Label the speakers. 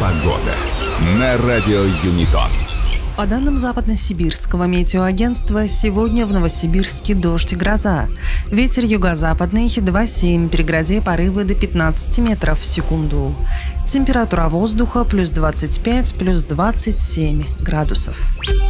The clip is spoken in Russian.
Speaker 1: Погода на радио Юнитон.
Speaker 2: По данным Западно-Сибирского метеоагентства, сегодня в Новосибирске дождь и гроза. Ветер юго-западный 2,7, при грозе порывы до 15 метров в секунду. Температура воздуха плюс 25, плюс 27 градусов.